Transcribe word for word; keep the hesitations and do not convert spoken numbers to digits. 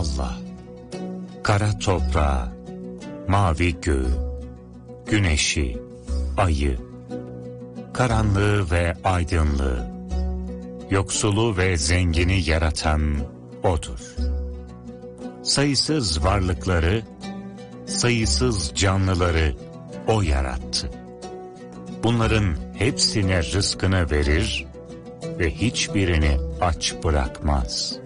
Allah, kara toprağı, mavi göğü, güneşi, ayı, karanlığı ve aydınlığı, yoksulu ve zengini yaratan O'dur. Sayısız varlıkları, sayısız canlıları O yarattı. Bunların hepsine rızkını verir ve hiçbirini aç bırakmaz.